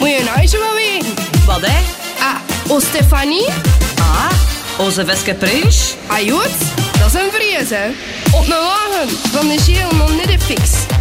Moet je nou eens wel weten? Wat, hè? O Stefanie? Onze Veske Pruis? Jood, dat is een vrees, hè. Op een wagen van de Geel nog niet fix.